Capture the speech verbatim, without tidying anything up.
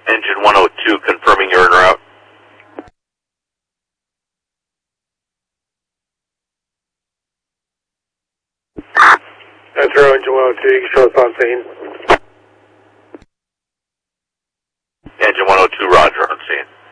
Engine one oh two confirming you're en route. That's our engine one oh two, you can show us on scene. Engine one oh two, roger, on scene.